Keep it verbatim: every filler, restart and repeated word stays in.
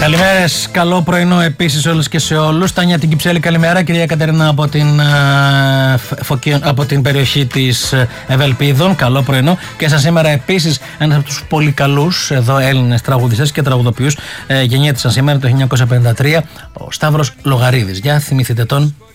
Καλημέρες, καλό πρωινό επίσης σε όλους και σε όλους. Τάνια την Κυψέλη, καλημέρα. Κυρία Κατερίνα από την, uh, από την περιοχή της Ευελπίδων, καλό πρωινό. Και σαν σήμερα επίσης ένας από τους πολύ καλούς εδώ Έλληνες τραγουδιστές και τραγουδοποιούς, ε, γεννιέται σαν σήμερα το χίλια εννιακόσια πενήντα τρία, ο Σταύρος Λογαρίδης. Για θυμηθείτε τον.